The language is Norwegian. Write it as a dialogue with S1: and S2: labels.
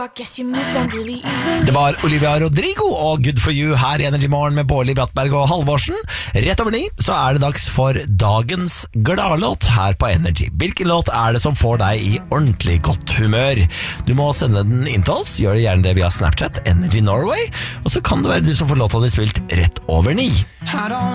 S1: I guess you moved on really easily.
S2: Det var Olivia Rodrigo og Good For You her i Energy Morgen med Bårli Brattberg og Halvorsen. Rett over 9 så er det dags for dagens gladlåt her på Energy. Hvilken låt er det som får deg i ordentlig godt humør? Du må sende den inn til oss, gjør det gjerne det via Snapchat, Energy Norway, og så kan det være du som får låta di spilt rett over 9.